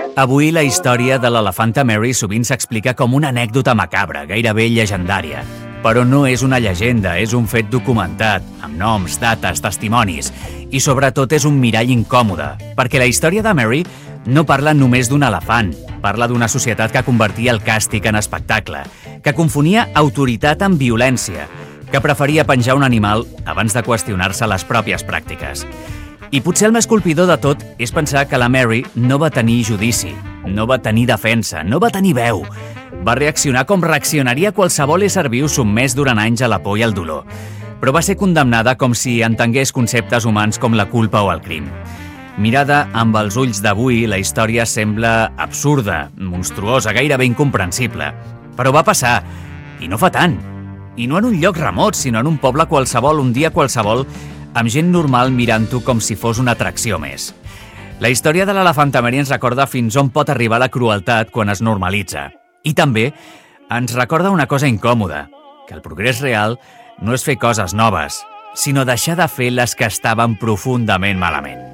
Avui la història de l'elefanta Mary sovint s'explica com una anècdota macabra, gairebé llegendària. Però no és una llegenda, és un fet documentat, amb noms, dates, testimonis, i sobretot és un mirall incòmode, perquè la història de Mary no parla només d'un elefant, parla d'una societat que convertia el càstig en espectacle, que confonia autoritat amb violència, que preferia penjar un animal abans de qüestionar-se les pròpies pràctiques. I potser el més colpidor de tot és pensar que la Mary no va tenir judici, no va tenir defensa, no va tenir veu. Va reaccionar com reaccionaria qualsevol ésser viu sotmès durant anys a la por i al dolor. Però va ser condemnada com si entengués conceptes humans com la culpa o el crim. Mirada amb els ulls d'avui, la història sembla absurda, monstruosa, gairebé incomprensible. Però va passar, i no fa tant. I no en un lloc remot, sinó en un poble qualsevol, un dia qualsevol, amb gent normal mirant-ho com si fos una atracció més. La història de l'elefanta Mary ens recorda fins on pot arribar la crueltat quan es normalitza. I també ens recorda una cosa incòmoda, que el progrés real no és fer coses noves, sinó deixar de fer les que estaven profundament malament.